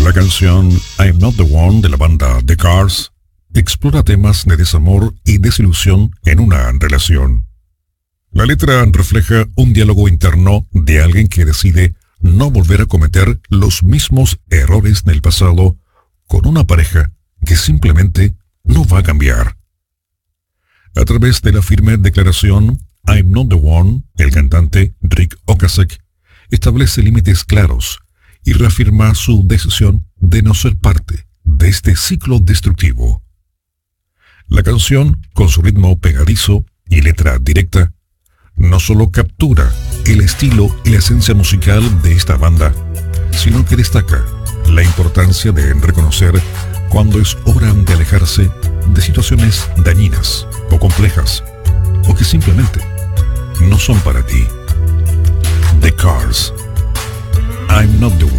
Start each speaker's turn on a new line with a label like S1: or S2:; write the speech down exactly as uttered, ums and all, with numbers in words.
S1: La canción I'm Not the One de la banda The Cars explora temas de desamor y desilusión en una relación. La letra refleja un diálogo interno de alguien que decide no volver a cometer los mismos errores del pasado con una pareja que simplemente no va a cambiar. A través de la firme declaración I'm Not the One, el cantante Rick Ocasek establece límites claros y reafirma su decisión de no ser parte de este ciclo destructivo. La canción, con su ritmo pegadizo y letra directa, no solo captura el estilo y la esencia musical de esta banda, sino que destaca la importancia de reconocer cuando es hora de alejarse de situaciones dañinas o complejas, o que simplemente no son para ti. The Cars, I'm Not the